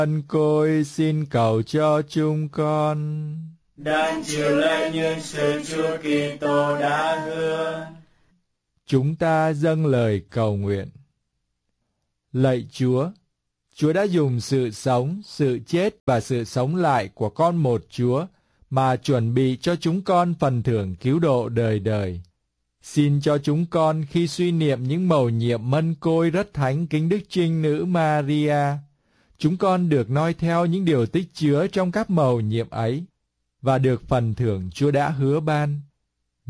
Ân Côi xin cầu cho chúng con. Đang chịu lễ như sự Chúa Kitô đã hứa. Chúng ta dâng lời cầu nguyện. Lạy Chúa, Chúa đã dùng sự sống, sự chết và sự sống lại của con một Chúa mà chuẩn bị cho chúng con phần thưởng cứu độ đời đời. Xin cho chúng con khi suy niệm những mầu nhiệm mân côi rất thánh kính Đức Trinh Nữ Maria, chúng con được noi theo những điều tích chứa trong các mầu nhiệm ấy và được phần thưởng Chúa đã hứa ban.